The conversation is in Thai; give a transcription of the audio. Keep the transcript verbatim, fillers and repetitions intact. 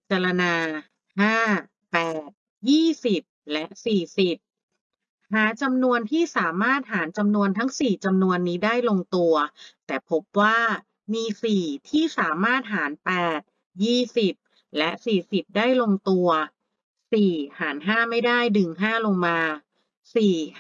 จารณา ห้า แปด ยี่สิบ และ สี่สิบ หาจำนวนที่สามารถหารจำนวนทั้ง สี่ จำนวนนี้ได้ลงตัว แต่พบว่ามี สี่ ที่สามารถหาร แปด ยี่สิบ และ สี่สิบ ได้ลงตัว สี่ หาร ห้า ไม่ได้ ดึง ห้า ลงมา สี่